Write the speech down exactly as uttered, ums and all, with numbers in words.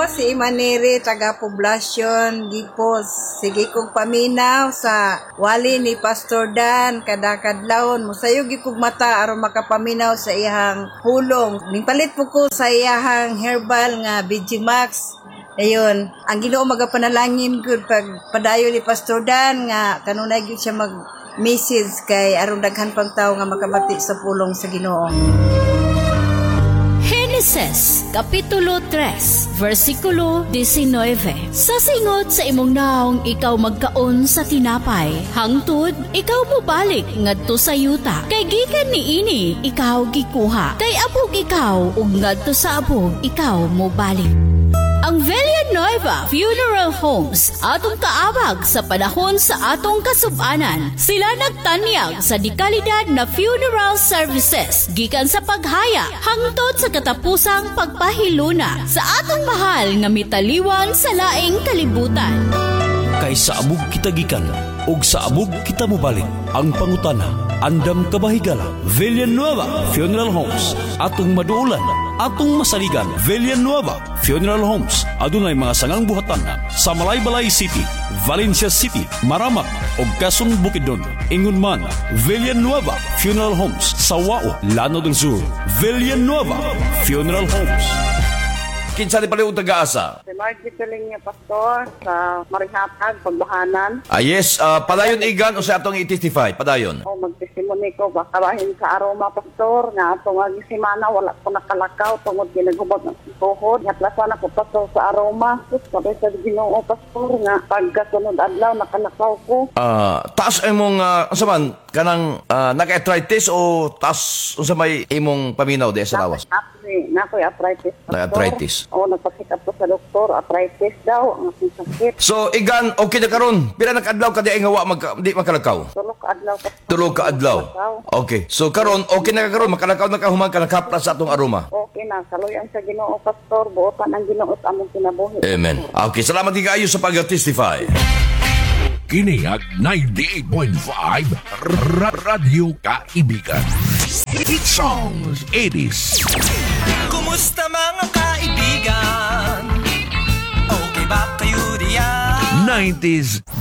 si Imanere, taga Poblasyon, Gipos. Sige kong paminaw sa wali ni Pastor Dan, kada kadlawon. Musayog ikog mata aron makapaminaw sa iyang pulong. Ningpalit po ko sa iyang herbal nga Vigimax. Ayun, ang Ginoo magapanalangin gud pag padayon ni Pastor Dan nga kanunay gyud siya mag message kay aron daghan pang tawo nga makabati sa pulong sa Ginoo. Genesis, Kapitulo three, versikulo nineteen. Sa singot sa imong naong ikaw magkaon sa tinapay, hangtod ikaw mobalik ngadto sa yuta. Kay gikan niini ikaw gikuha, kay abog ikaw ug ngadto sa abog ikaw mobalik. Ang Villanueva Funeral Homes atong kaabag sa panahon sa atong kasub-anan. Sila nagtanyag sa dekalidad na funeral services gikan sa paghaya hangtod sa katapusang pagpahiluna sa atong mahal nga mitaliwan sa laing kalibutan. Kay sa abog kita gikan ug sa abog kita mobalik. Ang pangutana, andam kabahigala. Villanueva Funeral Homes atong maduulan, atong masaligan. Villanueva Funeral Homes adunay mga sangang buhatan sa Malaybalay City, Valencia City, Maramak ug Quezon Bukidnon. Ingon man, Villanueva Funeral Homes sa Wao, Llano del Sur. Villanueva Funeral Homes. Kinsa ni pala taga-asa? Si Margie Tuling niya, Pastor, sa Marihatag, Pagbahanan. Ah, yes. Uh, padayon igan o sa atong i-testify? Padayon. O, magtesimony ko, bakabahin sa aroma, Pastor, nga atong agisimana, wala ko nakalakaw, tungod ginagubag ng tuhod. Hatlasan ako, Pastor, sa aroma. Sus, sabay sa Ginoo, Pastor, nga pagkasunod adlaw, nakalakaw ko. Ah, uh, taas imong, uh, unsa man, kanang uh, naka-arthritis o taas, unsa may imong paminaw di sa lawas? Nakoy arthritis. Naka-arthritis. O, nagpasikap ko sa doktor, arthritis daw, ang aking sakit. So, igan, okay na karon. Pila naka-adlaw ka di nga wa mag, di makalakaw? Tulog ka adlaw, Pastor. Tulog ka adlaw. Okay. So, karon, okay na ka karon, makalakaw na ka human ka nakapla sa atong aroma. Okay na, saluyan sa Ginoo, Pastor, buotan ang Ginoo at among kinabuhi. Amen. Okay, salamat di kaayo sa pag-testify. Kiniag ninety-eight point five Radio Kaibigan. Hit songs eighties. Kumusta mga kaibigan? Okay ba kayo diyan? nineties